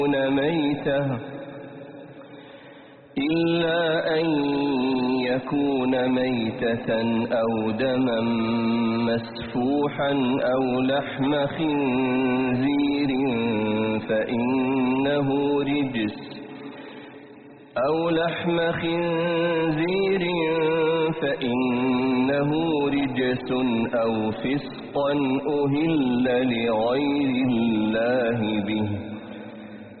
ميتة إلا أن يكون ميتة أو دما مسفوحا أو لحم خنزير فإنه رجس أو فسقا أهل لغير الله به